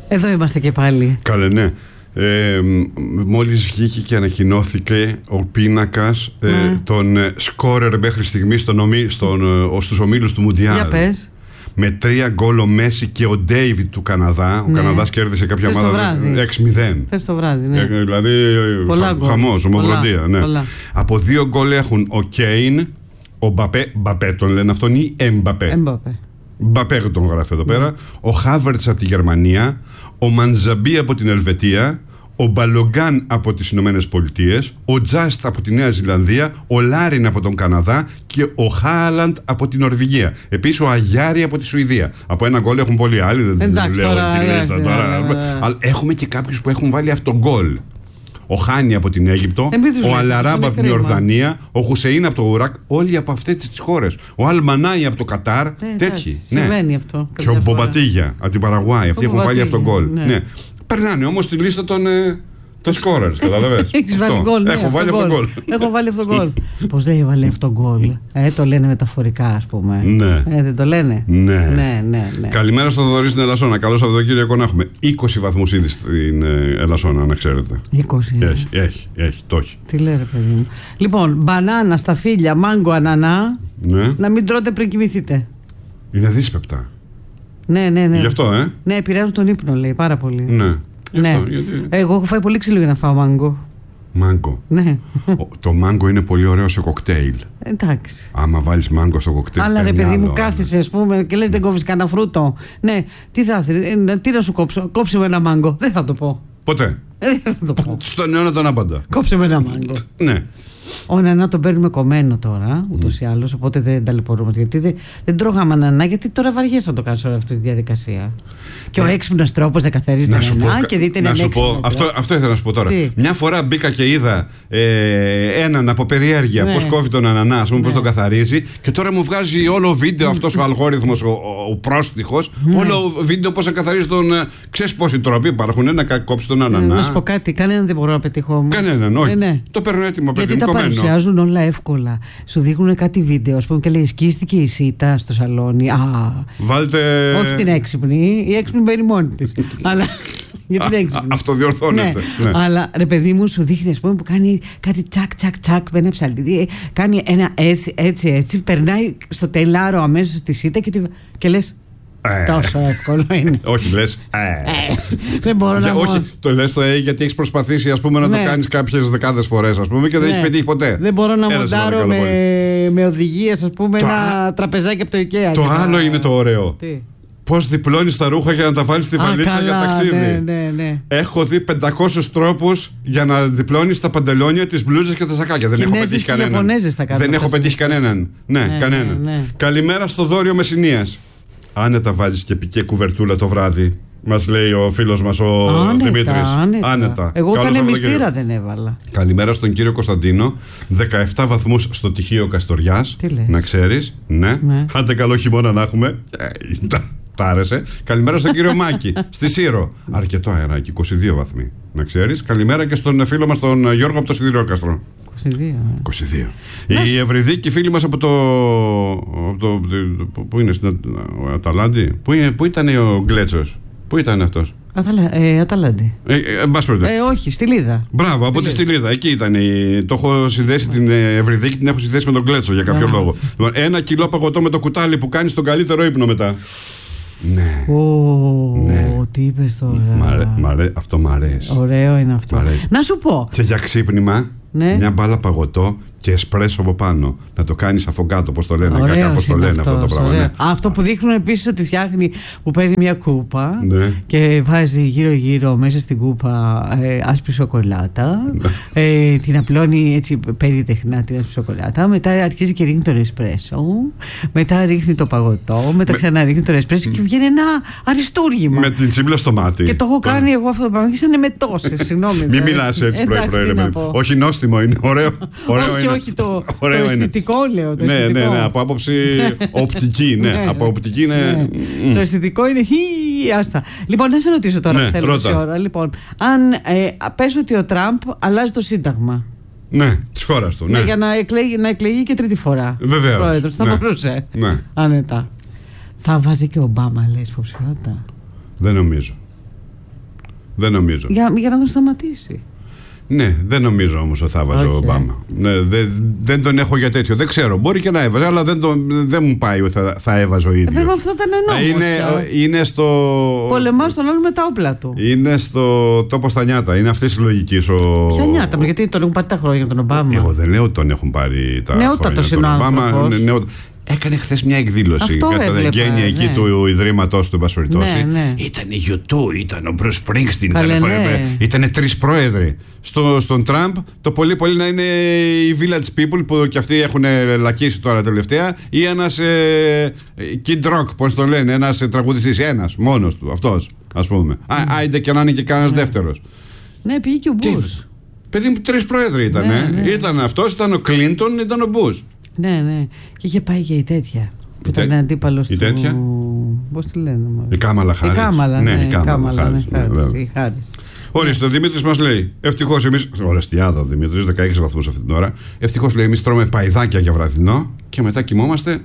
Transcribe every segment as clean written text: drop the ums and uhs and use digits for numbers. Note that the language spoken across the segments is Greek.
Εδώ είμαστε και πάλι. Καλέ, ναι. Μόλις βγήκε και ανακοινώθηκε ο πίνακας των σκόρερ μέχρι στιγμής στους ομίλους του Μουντιάλ. Για πες. Με 3 γκολ ο Μέση και ο Ντέιβιτ του Καναδά. Ο Καναδάς κέρδισε κάποια ομάδα 6-0. Θες το βράδυ, ναι. Δηλαδή χαμός, ομοφροντία. Ναι. Από 2 γκολ έχουν ο Κέιν, ο Μπαπέ τον λένε αυτόν, ή Εμπαπέ. Μπαπέ τον γράφει εδώ πέρα. Ο Χάβερτς από τη Γερμανία, ο Μαντζαμπί από την Ελβετία, ο Μπαλογκάν από τις Ηνωμένες Πολιτείες, ο Τζάστ από τη Νέα Ζηλανδία, ο Λάριν από τον Καναδά και ο Χάλαντ από την Νορβηγία. Επίσης ο Αγιάρη από τη Σουηδία. Από 1 γκολ έχουν πολλοί άλλοι, δεν λέω τη λίστα τώρα. Αλλά έχουμε και κάποιους που έχουν βάλει αυτογκολ. Ο Χάνι από την Αίγυπτο, ο Αλαράμπ από την Ιορδανία, ο Χουσεΐν από το Ουράκ, όλοι από αυτές τις χώρες. Ο Αλμανάι από το Κατάρ, τέτοιοι. Συμβαίνει αυτό. Και ο Μπομπατίγια από την Παραγουάη, αυτοί έχουν βάλει αυτογκολ. Περνάνε όμως τη λίστα των σκόρερς, καταλαβαίνεις. Έχεις βάλει γκολ. Έχω βάλει αυτόν γκολ. Έχω βάλει αυτόν γκολ. Πώς λέει βάλει αυτόν γκολ? Το λένε μεταφορικά, ας πούμε. Ναι. Δεν το λένε. Ναι. Καλημέρα στο Θοδωρή στην Ελασσόνα. Καλό Σαββατοκύριακο να έχουμε. 20 βαθμούς ήδη στην Ελασσόνα, να ξέρετε. 20. Έχει, το έχει. Τι λέει, ρε παιδί μου. Λοιπόν, μπανάνα, σταφύλια, μάγκο, ανανά. Ναι. Να μην τρώτε πριν κοιμηθείτε. Είναι δύσπεπτα. Ναι. Γι' αυτό, Ναι, επηρεάζουν τον ύπνο, λέει, πάρα πολύ. Ναι. Ναι. Εγώ έχω φάει πολύ ξύλο για να φάω μάγκο. Μάγκο. Ναι. Το μάγκο είναι πολύ ωραίο σε κοκτέιλ. Εντάξει. Άμα βάλεις μάγκο στο κοκτέιλ. Αλλά ρε παιδί μου, κάθεσαι, ας πούμε, και λες δεν κόβεις κανένα φρούτο. Ναι, τι να σου κόψω? Κόψε με ένα μάγκο. Δεν θα το πω. Ποτέ. Δεν θα το πω. Στον αιώνα τον άπαντα. Κόψε με ένα μάγκο. Ναι. Ο ανανά τον παίρνουμε κομμένο τώρα, ούτως ή άλλως, οπότε δεν ταλαιπωρούμε. Γιατί δεν τρώγαμε ανανά, γιατί τώρα βαριέσαι να το κάνεις όλη αυτή τη διαδικασία. Και ο έξυπνος τρόπος να καθαρίζεις την ανανά και δείτε είναι έξυπνο. Αυτό ήθελα να σου πω τώρα. Μια φορά μπήκα και είδα έναν από περιέργεια πώς κόβει τον ανανά, ας πούμε, πώς τον καθαρίζει, και τώρα μου βγάζει όλο βίντεο αυτός ο αλγόριθμος, ο πρόστιχος, όλο βίντεο πώς να καθαρίζει τον. Ξέρεις πόσοι τρόποι υπάρχουν να κόψει τον ανανά? Να σου πω κάτι, κανέναν δεν μπορώ να πετύχω. Κανέναν, όχι. Το παίρνω έτοιμο, παιδί μου. Παρουσιάζουν όλα εύκολα. Σου δείχνουν κάτι βίντεο, ας πούμε, και λέει σκίστηκε η σίτα στο σαλόνι. Βάλτε. Όχι την έξυπνη. Η έξυπνη μπαίνει μόνη της. Αλλά. Για την έξυπνη. Αυτοδιορθώνεται. Ναι. Αλλά ρε παιδί μου, σου δείχνει, ας πούμε, που κάνει κάτι τσακ με ένα ψαλίδι. Κάνει ένα έτσι. Περνάει στο τελάρο αμέσως τη σίτα και λες. Τόσο εύκολο είναι. Όχι, λες. Δεν μπορώ να. Όχι, το λες το γιατί έχεις προσπαθήσει, ας πούμε, να το κάνεις κάποιες δεκάδες φορές, ας πούμε, και δεν έχει πετύχει ποτέ. Δεν μπορώ να μοντάρω με οδηγίες, ας πούμε, ένα τραπεζάκι από το IKEA. Το άλλο είναι το ωραίο. Πώς διπλώνεις τα ρούχα για να τα βάλεις στη βαλίτσα για ταξίδι. Ναι. Έχω δει 500 τρόπους για να διπλώνεις τα παντελόνια, τις μπλούζες και τα σακάκια. Δεν έχω πετύχει κανέναν. Δεν έχω πετύχει κανέναν. Ναι, κανέναν. Καλημέρα στο Δώριο Μεσσηνίας. Άνετα βάζεις και πικέ κουβερτούλα το βράδυ, μας λέει ο φίλος μας ο Δημήτρης. Άνετα. Εγώ καν μυστήρα δεν έβαλα. Καλημέρα στον κύριο Κωνσταντίνο. 17 βαθμούς στο Τυχείο Καστοριάς. Να ξέρεις. Ναι. Άντε καλό χειμώνα να έχουμε. Τα άρεσε. Καλημέρα στον κύριο Μάκη στη Σύρο. Αρκετό αεράκι, 22 βαθμοί. Να ξέρεις. Καλημέρα και στον φίλο μας τον Γιώργο από το Σιδηρόκαστρο. 22. Η Ευρυδίκη, φίλοι μας από το. Πού είναι, στην Αταλάντη? Πού ήταν ο Γκλέτσος? Πού ήταν αυτός? Αταλάντη. Όχι, στη Λίδα. Μπράβο, από τη Στυλίδα. Εκεί ήταν. Το έχω συνδέσει την Ευρυδίκη, την έχω συνδέσει με τον Γκλέτσο για κάποιο λόγο. 1 κιλό παγωτό με το κουτάλι που κάνει τον καλύτερο ύπνο μετά. Ναι. Τι είπες τώρα? Αυτό μ' αρέσει. Ωραίο είναι αυτό. Να σου πω. Και για ξύπνημα, μια μπάλα παγωτό και εσπρέσο από πάνω. Να το κάνεις αφογκάτο, πώς το λένε. Κάπως το λένε αυτό το πράγμα. Ναι. Αυτό που δείχνουν επίσης ότι φτιάχνει, που παίρνει μια κούπα και βάζει γύρω-γύρω μέσα στην κούπα άσπρη σοκολάτα. Την απλώνει έτσι περίτεχνα την άσπρη σοκολάτα. Μετά αρχίζει και ρίχνει το εσπρέσο. Μετά ρίχνει το παγωτό. Μετά ξαναρίχνει το εσπρέσο και βγαίνει ένα αριστούργημα. Με την τσίμπλα στο μάτι. Και το έχω κάνει εγώ αυτό το πράγμα. Και σαν εμετώσεις. Συγγνώμη. Μην μιλάς έτσι πρωί-πρωί. Όχι νόστιμο είναι. Ωραίο. Όχι το αισθητικό, λέω. Ναι, από άποψη οπτική. Από οπτική είναι. Το αισθητικό είναι άστα. Λοιπόν, να σε ρωτήσω τώρα που θέλω τόση ώρα. Λοιπόν, αν πες ότι ο Τραμπ αλλάζει το Σύνταγμα. Ναι, της χώρας του. Για να εκλεγεί και τρίτη φορά. Βεβαίως. Πρόεδρος, θα μπορούσε. Άνετα. Θα βάζει και ο Ομπάμα, λες, υποψηφιότητα? Δεν νομίζω. Δεν νομίζω. Για να τον σταματήσει. Ναι, δεν νομίζω όμως ότι θα έβαζε ο Ομπάμα. Ναι, δεν τον έχω για τέτοιο. Δεν ξέρω. Μπορεί και να έβαζε, αλλά δεν μου πάει ότι θα έβαζε ο ίδιος. Βέβαια αυτό ήταν νόμος. Είναι στο. Πολεμάς τον άλλο με τα όπλα του. Είναι στο τόπο στα νιάτα. Είναι αυτή τη λογική. Ποια νιάτα, γιατί τον έχουν πάρει τα χρόνια τον Ομπάμα. Εγώ δεν λέω ότι τον έχουν πάρει τα χρόνια τον Ομπάμα. Έκανε χθες μια εκδήλωση κατά τα εγγένεια εκεί του Ιδρύματος του, εν πάση περιπτώσει. Ναι. Ήταν η U2, ήταν ο Bruce Springsteen, ήταν 3 πρόεδροι. Στον Τραμπ το πολύ να είναι οι Village People που κι αυτοί έχουν λακίσει τώρα τελευταία, ή ένας Kid Rock, πώς το λένε, ένας τραγουδιστής, ένας μόνος του, αυτός ας πούμε. Άιντε και να είναι και κανένας δεύτερος. Ναι, πήγε και ο Bush. Παιδί μου, 3 πρόεδροι ήταν. Ναι. Ήταν αυτός, ήταν ο Clinton, ήταν ο Bush. Ναι. Και είχε πάει και η τέτοια. Που ήταν αντίπαλος του. Η τέτοια. Πώς τη λένε, μάλλον. Η Κάμαλα Χάρις. Η Κάμαλα Χάρις. Ορίστε, ο Δημήτρης μας λέει. Ευτυχώς εμείς. Ωραία, στιάδα ο Δημήτρης, 16 βαθμούς αυτή την ώρα. Ευτυχώς λέει, εμείς τρώμε παϊδάκια για βραδινό και μετά κοιμόμαστε.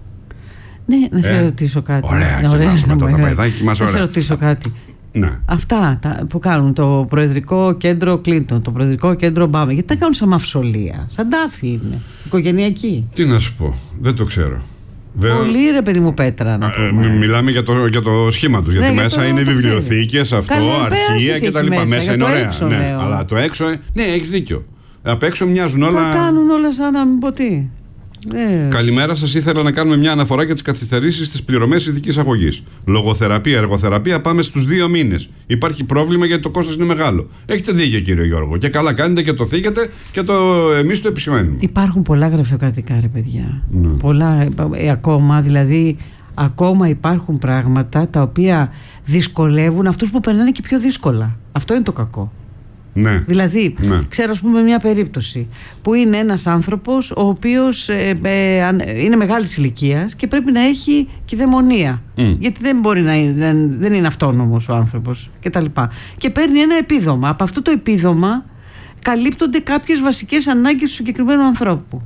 Ναι, να σε ρωτήσω κάτι. Ωραία, κοιμάσαι μετά τα παϊδάκια, κοιμάσαι ωραία. Να σε ρωτήσω κάτι. Ναι. Αυτά που κάνουν το Προεδρικό Κέντρο Κλίντον, το Προεδρικό Κέντρο Ομπάμα, γιατί τα κάνουν σαν μαυσολία, σαν τάφη είναι, οικογενειακή. Τι να σου πω, δεν το ξέρω. Πολύ ρε παιδί μου πέτρα να πούμε. Μιλάμε για το σχήμα τους, γιατί μέσα είναι βιβλιοθήκες, αρχεία κτλ. Μέσα είναι ωραία. Ναι, αλλά το έξω, ναι, έχεις δίκιο. Απ' έξω μοιάζουν όλα. Τα κάνουν όλα σαν να μην πω τι. Καλημέρα σας, ήθελα να κάνουμε μια αναφορά για τις καθυστερήσεις στις πληρωμές ειδικής αγωγής. Λογοθεραπεία, εργοθεραπεία, πάμε στους 2 μήνες. Υπάρχει πρόβλημα γιατί το κόστος είναι μεγάλο. Έχετε δίκιο, κύριε Γιώργο. Και καλά κάνετε και το θίγετε και εμείς το επισημαίνουμε. Υπάρχουν πολλά γραφειοκρατικά, ρε παιδιά. Πολλά, ακόμα, δηλαδή, ακόμα υπάρχουν πράγματα τα οποία δυσκολεύουν αυτούς που περνάνε και πιο δύσκολα. Αυτό είναι το κακό. Ναι. Δηλαδή, ξέρω ας πούμε μια περίπτωση που είναι ένας άνθρωπος ο οποίος είναι μεγάλης ηλικίας και πρέπει να έχει κηδαιμονία, γιατί δεν μπορεί να είναι, δεν είναι αυτόνομος ο άνθρωπος κτλ. Και παίρνει ένα επίδομα. Από αυτό το επίδομα καλύπτονται κάποιες βασικές ανάγκες του συγκεκριμένου ανθρώπου.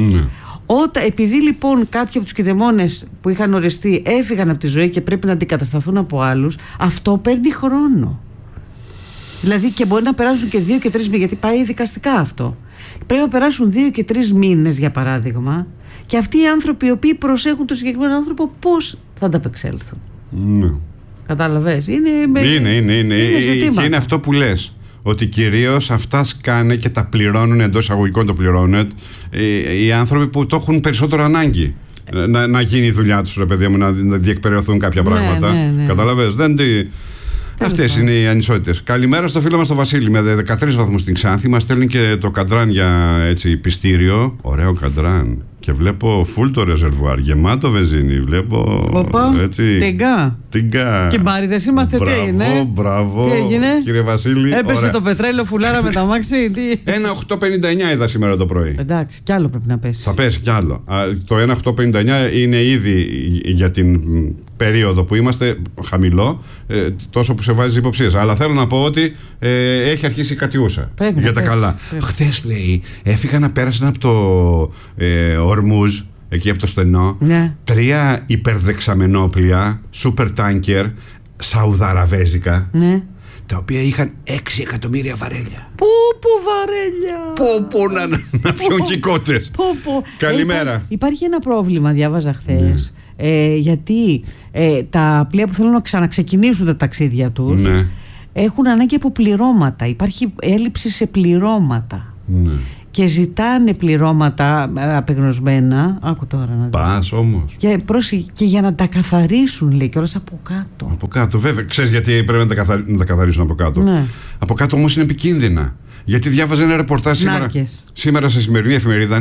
Επειδή λοιπόν κάποιοι από τους κηδεμόνες που είχαν οριστεί έφυγαν από τη ζωή και πρέπει να αντικατασταθούν από άλλους, αυτό παίρνει χρόνο. Δηλαδή και μπορεί να περάσουν και 2 και 3 μήνες, γιατί πάει δικαστικά αυτό. Πρέπει να περάσουν 2 και 3 μήνες, για παράδειγμα, και αυτοί οι άνθρωποι οι οποίοι προσέχουν τον συγκεκριμένο άνθρωπο, πώς θα ανταπεξέλθουν. Ναι. Κατάλαβες. Είναι αυτό που λες. Ότι κυρίως αυτά σκάνε και τα πληρώνουν, εντός εισαγωγικών το πληρώνουν, οι άνθρωποι που το έχουν περισσότερο ανάγκη. Να γίνει η δουλειά τους, ρε παιδιά μου, να διεκπαιρεωθούν κάποια πράγματα. Ναι. Καταλαβες. Αυτές είναι οι ανισότητες. Καλημέρα στο φίλο μας τον Βασίλη με 13 βαθμούς στην Ξάνθη. Μας στέλνει και το καντράν για πιστήριο. Ωραίο καντράν. Και βλέπω φουλ το ρεζερβουάρ, γεμάτο βενζίνη. Βλέπω. Έτσι. Τιγκά. Και μπάριδες είμαστε, τι έγινε. Μπράβο. Τι έγινε, κύριε Βασίλη. Έπεσε ωραία το πετρέλαιο φουλάρα με τα μάξι. 1,859 είδα σήμερα το πρωί. Εντάξει, κι άλλο πρέπει να πέσει. Θα πέσει κι άλλο. Το 1,859 είναι ήδη για την περίοδο που είμαστε χαμηλό, τόσο που σε βάζει υποψίες. Αλλά θέλω να πω ότι έχει αρχίσει η κατιούσα για τα καλά. Χθες λέει, έφυγα πέρασαν από το Ορμούζ, εκεί από το στενό, 3 υπερδεξαμενόπλια, super tanker, σαουδαραβέζικα, τα οποία είχαν 6 εκατομμύρια βαρέλια. Πού βαρέλια! Να πιούν κικότες. Καλημέρα. Υπάρχει ένα πρόβλημα, διάβαζα χθες. Γιατί τα πλοία που θέλουν να ξαναξεκινήσουν τα ταξίδια τους έχουν ανάγκη από πληρώματα. Υπάρχει έλλειψη σε πληρώματα. Και ζητάνε πληρώματα απεγνωσμένα. Άκου τώρα να δεις. Πας όμως. Και για να τα καθαρίσουν, λέει, κιόλας από κάτω. Από κάτω, βέβαια. Ξέρεις γιατί πρέπει να τα καθαρίσουν από κάτω. Από κάτω όμως είναι επικίνδυνα. Γιατί διάβαζα ένα ρεπορτάζ σήμερα σε σημερινή εφημερίδα.